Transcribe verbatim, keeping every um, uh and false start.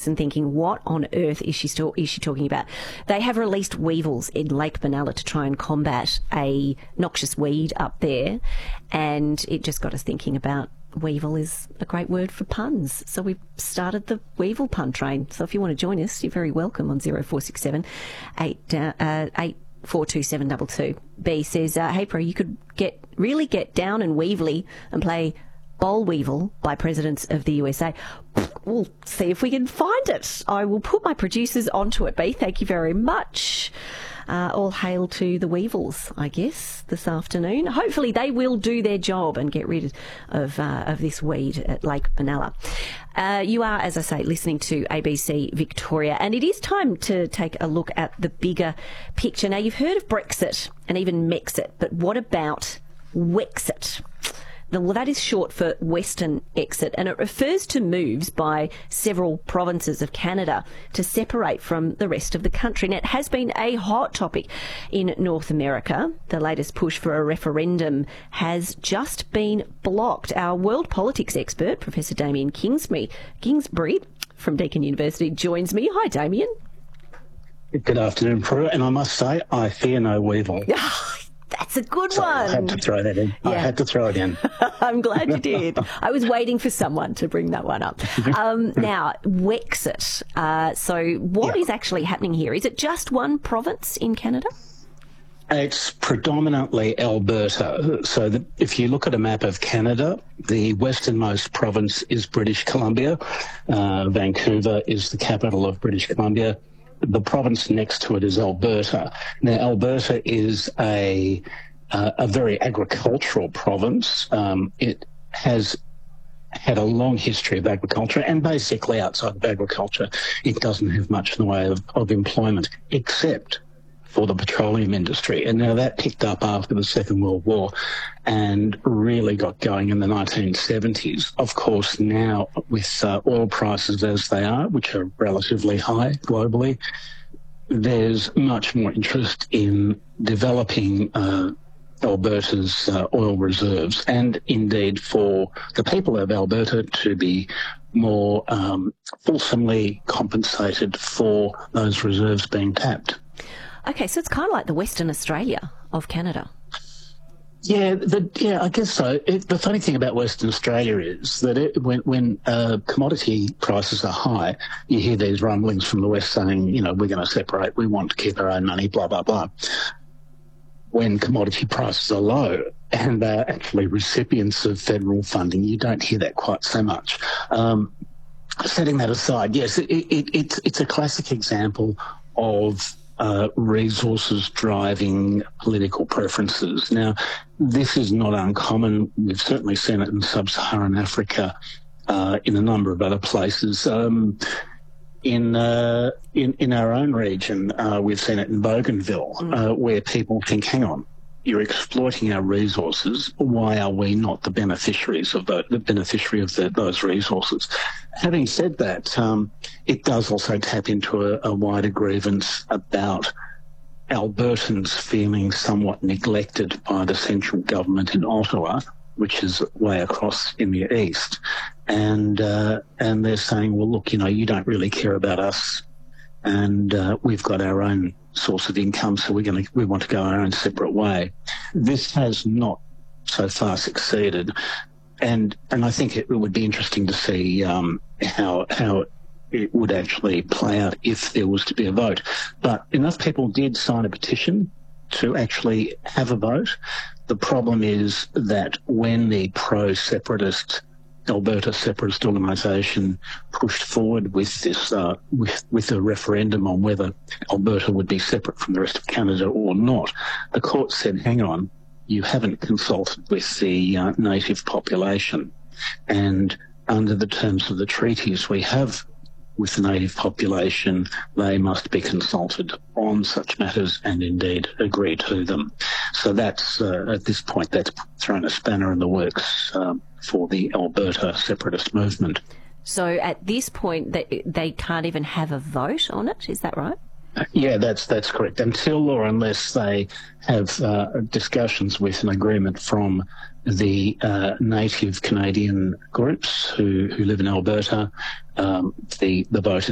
this and thinking, what on earth is she still is she talking about? They have released weevils in Lake Benalla to try and combat a noxious weed up there, and it just got us thinking about weevil is a great word for puns. So we've started the weevil pun train. So if you want to join us, you're very welcome on zero four six seven eight uh, eight four two seven two two. B says, uh, hey, Pro, you could get really get down and weevily and play Boll Weevil by Presidents of the U S A. We'll see if we can find it. I will put my producers onto it, B. Thank you very much. Uh, all hail to the Weevils, I guess, this afternoon. Hopefully they will do their job and get rid of uh, of this weed at Lake Benalla. Uh, you are, as I say, listening to A B C Victoria, and it is time to take a look at the bigger picture. Now, you've heard of Brexit and even Mexit, but what about Wexit? Well, that is short for Western Exit, and it refers to moves by several provinces of Canada to separate from the rest of the country. And it has been a hot topic in North America. The latest push for a referendum has just been blocked. Our world politics expert, Professor Damien Kingsbury, Kingsbury from Deakin University, joins me. Hi, Damien. Good afternoon, Prue, and I must say, I fear no weevil. That's a good so one. I had to throw that in. Yeah. I had to throw it in. I'm glad you did. I was waiting for someone to bring that one up. Um, now, Wexit. Uh, so what yeah. is actually happening here? Is it just one province in Canada? It's predominantly Alberta. So that if you look at a map of Canada, the westernmost province is British Columbia. Uh, Vancouver is the capital of British Columbia. The province next to it is Alberta. Now, Alberta is a uh, a very agricultural province. Um, it has had a long history of agriculture, and basically outside of agriculture, it doesn't have much in the way of, of employment, except for the petroleum industry. And now that picked up after the Second World War and really got going in the nineteen seventies. Of course, now with uh, oil prices as they are, which are relatively high globally, there's much more interest in developing uh, Alberta's uh, oil reserves, and indeed for the people of Alberta to be more um, fulsomely compensated for those reserves being tapped. Okay, so it's kind of like the Western Australia of Canada. Yeah, the, yeah, I guess so. It, the funny thing about Western Australia is that it, when, when uh, commodity prices are high, you hear these rumblings from the West saying, you know, we're going to separate, we want to keep our own money, blah, blah, blah. When commodity prices are low and they're actually recipients of federal funding, you don't hear that quite so much. Um, setting that aside, yes, it, it, it's, it's a classic example of Uh, resources driving political preferences. Now, this is not uncommon. We've certainly seen it in sub-Saharan Africa, uh, in a number of other places. Um, in, uh, in in our own region, uh, we've seen it in Bougainville, uh, where people think, hang on, you're exploiting our resources. Why are we not the beneficiaries of the, the beneficiary of the, those resources? Having said that, um, it does also tap into a, a wider grievance about Albertans feeling somewhat neglected by the central government in Ottawa, which is way across in the east. And uh, and they're saying, well, look, you know, you don't really care about us, and uh, we've got our own source of income, so we're going to we want to go our own separate way. This has not so far succeeded, and and I think it would be interesting to see um, how how it would actually play out if there was to be a vote. But enough people did sign a petition to actually have a vote. The problem is that when the pro-separatist Alberta Separatist Organisation pushed forward with this, uh, with, with a referendum on whether Alberta would be separate from the rest of Canada or not, the court said, hang on, you haven't consulted with the uh, native population. And under the terms of the treaties we have with the native population, they must be consulted on such matters and indeed agree to them. So that's, uh, at this point, that's thrown a spanner in the works um, for the Alberta separatist movement. So at this point, they, they can't even have a vote on it, is that right? Yeah, that's that's correct. Until or unless they have uh, discussions with an agreement from the uh, native Canadian groups who, who live in Alberta, um, the, the vote